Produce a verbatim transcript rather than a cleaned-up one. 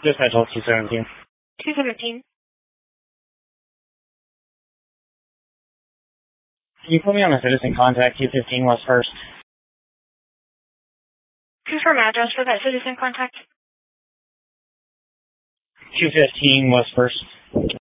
Dispatch hold two seventeen. two seventeen. Can you put me on a citizen contact, two fifteen West First? Confirm address for that citizen contact. two fifteen West First.